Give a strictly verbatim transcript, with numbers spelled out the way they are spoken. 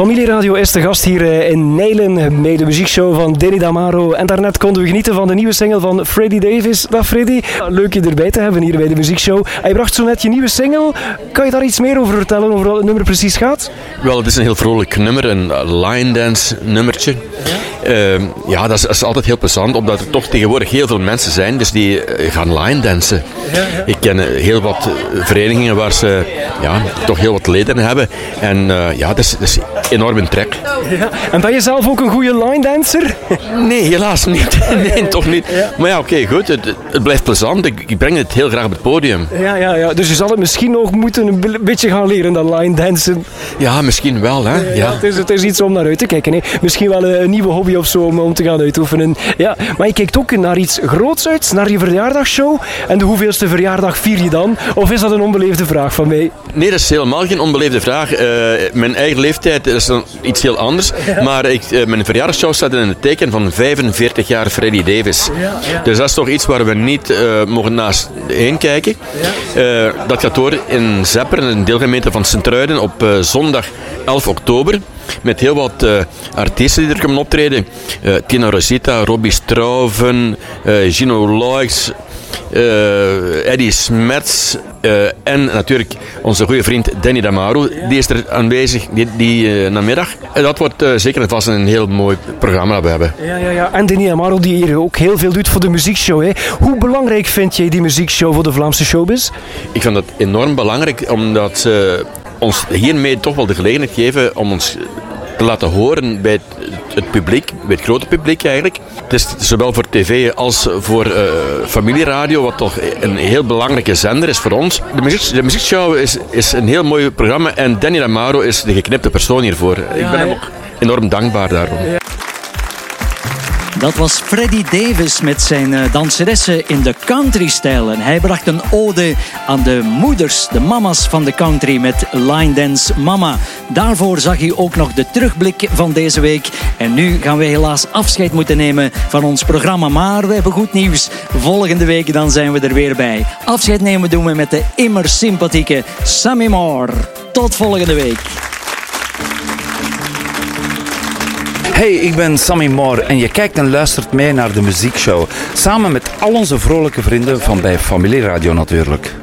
Familieradio is de gast hier in Nijlen bij de muziekshow van Danny Damaro. En daarnet konden we genieten van de nieuwe single van Freddie Davis. Dag Freddie, leuk je erbij te hebben hier bij de muziekshow. Hij bracht zo net je nieuwe single. Kan je daar iets meer over vertellen, over wat het nummer precies gaat? Wel, het is een heel vrolijk nummer, een line dance nummertje. Ja, uh, ja dat, is, dat is altijd heel plezant, omdat er toch tegenwoordig heel veel mensen zijn, dus die uh, gaan line dansen. Ja, ja. Ik ken uh, heel wat verenigingen waar ze ja, toch heel wat leden hebben. En uh, ja, dat is, dat is enorm een trek. Ja. En ben je zelf ook een goede line dancer? Nee, helaas niet. Nee, toch niet. Ja. Maar ja, oké, okay, goed. Het, het blijft plezant. Ik, ik breng het heel graag op het podium. Ja, ja, ja. Dus je zal het misschien nog moeten een beetje gaan leren, dat line dansen. Ja, misschien wel. Hè? Ja, ja. Het, is, het is iets om naar uit te kijken. Hè. Misschien wel een nieuwe hobby of zo om, om te gaan uitoefenen. Ja. Maar je kijkt ook naar iets groots uit, naar je verjaardagsshow. En de hoeveelste verjaardag vier je dan? Of is dat een onbeleefde vraag van mij? Nee, dat is helemaal geen onbeleefde vraag. Uh, mijn eigen leeftijd is dan iets heel anders. Ja. Maar ik, uh, mijn verjaardagsshow staat in het teken van vijfenveertig jaar Freddie Davis. Ja, ja. Dus dat is toch iets waar we niet uh, mogen naast heen kijken. Ja. Uh, dat gaat door in Zepperen, een deelgemeente van Sint-Truiden, op uh, zondag elf oktober. Met heel wat uh, artiesten die er komen optreden. Uh, Tina Rosita, Robbie Strauven, uh, Gino Loix, uh, Eddie Smets uh, en natuurlijk onze goede vriend Danny Damaro. Die is er aanwezig die, die uh, namiddag. En dat wordt uh, zeker en vast een heel mooi programma dat we hebben. Ja, ja, ja. En Danny Damaro die hier ook heel veel doet voor de muziekshow. Hè. Hoe belangrijk vind jij die muziekshow voor de Vlaamse showbiz? Ik vind dat enorm belangrijk, omdat ze ons hiermee toch wel de gelegenheid geven om ons te laten horen bij het, het publiek, bij het grote publiek eigenlijk. Het is zowel voor tv als voor uh, familieradio, wat toch een heel belangrijke zender is voor ons. De, muziek, de muziekshow is, is een heel mooi programma en Danny Damaro is de geknipte persoon hiervoor. Ja, ik ben hem ook enorm dankbaar daarom. Ja. Dat was Freddie Davis met zijn danseressen in de country-stijl. En hij bracht een ode aan de moeders, de mama's van de country met Line Dance Mama. Daarvoor zag u ook nog de terugblik van deze week. En nu gaan we helaas afscheid moeten nemen van ons programma. Maar we hebben goed nieuws. Volgende week dan zijn we er weer bij. Afscheid nemen doen we met de immer sympathieke Sammy Moore. Tot volgende week. Hey, ik ben Sammy Moore en je kijkt en luistert mee naar de muziekshow. Samen met al onze vrolijke vrienden van bij Familieradio natuurlijk.